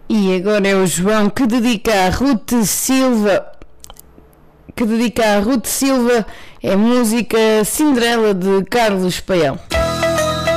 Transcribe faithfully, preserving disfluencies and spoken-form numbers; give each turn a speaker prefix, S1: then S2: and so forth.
S1: E agora é o João que dedica a Ruth Silva, que dedica a Ruth Silva, é música Cinderela de Carlos Paião.